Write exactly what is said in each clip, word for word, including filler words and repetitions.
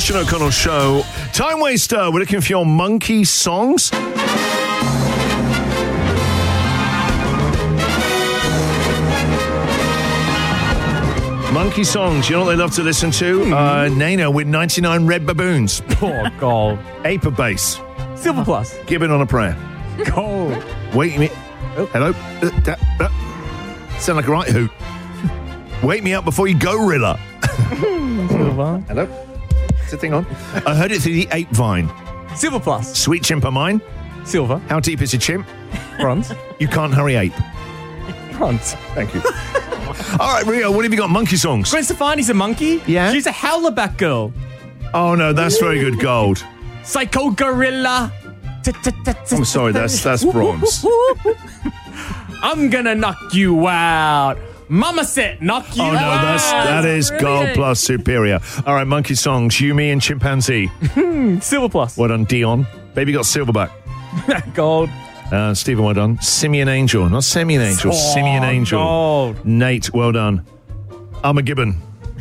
Christian O'Connell Show. Time Waster, we're looking for your monkey songs. Monkey songs, you know what they love to listen to? Mm. Uh, Nano with ninety-nine Red Baboons. Oh, gold. Ape Bass. Silver Plus. Gibbon on a Prayer. Gold. Wait me. Oh. Hello? Uh, da, uh. Sound like a right hoot. Wake me up before you go, Rilla. Silver. Hello? Is the thing on? I heard it through the ape vine. Silver Plus. Sweet chimp of mine. Silver. How deep is a chimp? Bronze. You can't hurry ape. Bronze. Thank you. All right, Rio, what have you got? Monkey songs. Gwen Stefani's a monkey. Yeah. She's a howlerback girl. Oh, no, that's very good. Gold. Psycho Gorilla. I'm sorry, that's that's bronze. I'm gonna knock you out. Mama said knock you out. Oh, no, that's, that is gold plus superior. All right, monkey songs. You, me, and chimpanzee. Silver Plus. Well done, Dion. Baby got silverback. Gold. Uh, Stephen, well done. Simeon Angel. Not Simeon Angel. Oh, Simeon Angel. Gold. Nate, well done. I'm a Gibbon.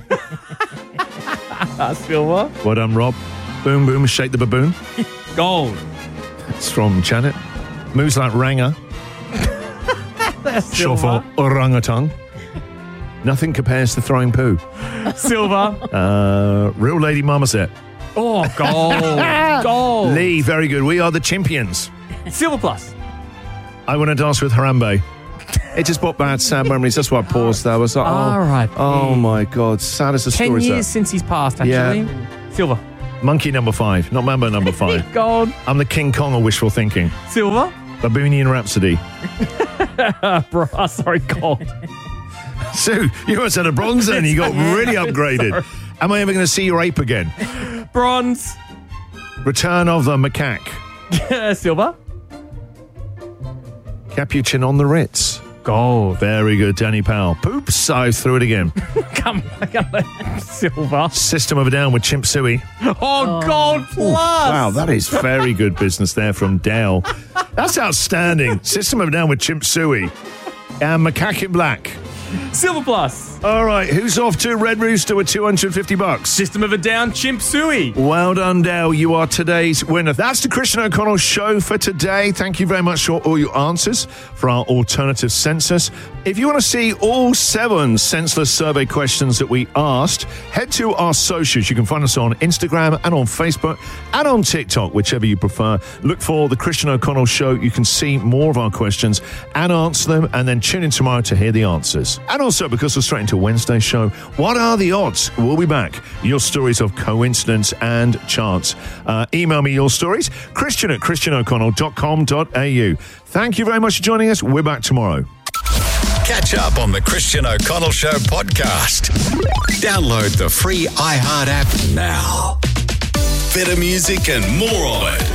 Silver. Well done, Rob. Boom, boom, shake the baboon. Gold. It's from Janet. Moves like Ranger. Short for orangutan. Nothing compares to throwing poo. Silver. Uh, real Lady Marmoset. Oh, gold. Gold. Lee, very good. We are the champions. Silver Plus. I want to dance with Harambe. It just brought back sad memories. That's why I paused there. I was like, oh, All right. oh my God. Sad as the Ten story is years that. since he's passed, actually. Yeah. Silver. Monkey number five, not Mambo number five. Gold. I'm the King Kong of wishful thinking. Silver. Baboonian Rhapsody. Bro, oh, sorry, gold. Sue, you must have had a bronze then. You got really upgraded. Am I ever going to see your ape again? Bronze. Return of the Macaque. Silver. Capuchin on the Ritz. Gold. Very good, Danny Powell. Poops, I threw it again. Come on. Silver. System of a Down with Chimp Suey. Oh, oh. Gold Plus. Wow, that is very good business there from Dale. That's outstanding. System of a Down with Chimp Suey. And Macaque in Black. Silver Plus. All right, who's off to Red Rooster with two hundred fifty bucks? System of a Down, Chimp Suey. Well done, Dale. You are today's winner. That's the Christian O'Connell Show for today. Thank you very much for all your answers for our alternative census. If you want to see all seven senseless survey questions that we asked, head to our socials. You can find us on Instagram and on Facebook and on TikTok, whichever you prefer. Look for the Christian O'Connell Show. You can see more of our questions and answer them, and then tune in tomorrow to hear the answers. And also, because we're straight into Wednesday's show, what are the odds? We'll be back. Your stories of coincidence and chance. Uh, email me your stories, Christian at christian o'connell dot com dot a u. Thank you very much for joining us. We're back tomorrow. Catch up on the Christian O'Connell Show podcast. Download the free iHeart app now. Better music and more of it